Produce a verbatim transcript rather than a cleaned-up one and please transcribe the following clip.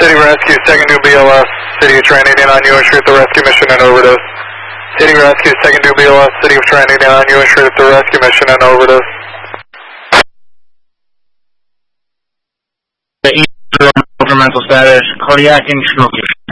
City Rescue, second due B L S, City of Trenton eighty-nine, you insured the rescue mission and overdose. City Rescue, second due B L S, City of Trenton eighty-nine, you insured the rescue mission and overdose. The mental status, cardiac and stroke.